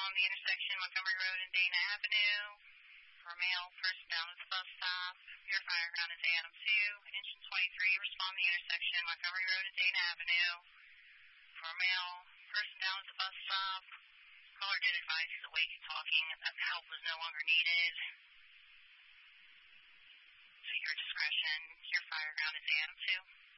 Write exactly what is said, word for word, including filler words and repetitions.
respond to the intersection, Montgomery Road and Dana Avenue. For male, person down at the bus stop. Your fire ground is Adam two. Engine twenty-three, respond to the intersection, Montgomery Road and Dana Avenue. For male, person down at the bus stop. Caller did advise he's awake and talking that help was no longer needed. So your discretion, your fire ground is Adam two.